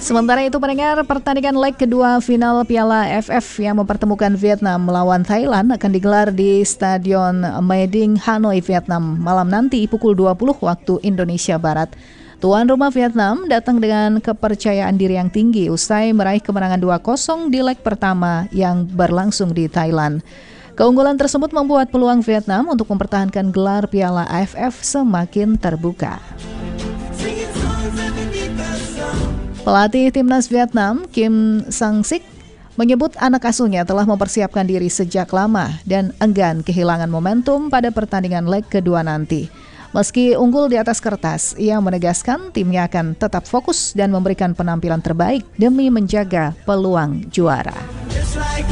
Sementara itu pendengar, pertandingan leg kedua final Piala AFF yang mempertemukan Vietnam melawan Thailand akan digelar di Stadion Mae Dinh, Hanoi, Vietnam malam nanti pukul 20 waktu Indonesia Barat. Tuan rumah Vietnam datang dengan kepercayaan diri yang tinggi usai meraih kemenangan 2-0 di leg pertama yang berlangsung di Thailand. Keunggulan tersebut membuat peluang Vietnam untuk mempertahankan gelar Piala AFF semakin terbuka. Pelatih timnas Vietnam, Kim Sang-sik, menyebut anak asuhnya telah mempersiapkan diri sejak lama dan enggan kehilangan momentum pada pertandingan leg kedua nanti. Meski unggul di atas kertas, ia menegaskan timnya akan tetap fokus dan memberikan penampilan terbaik demi menjaga peluang juara.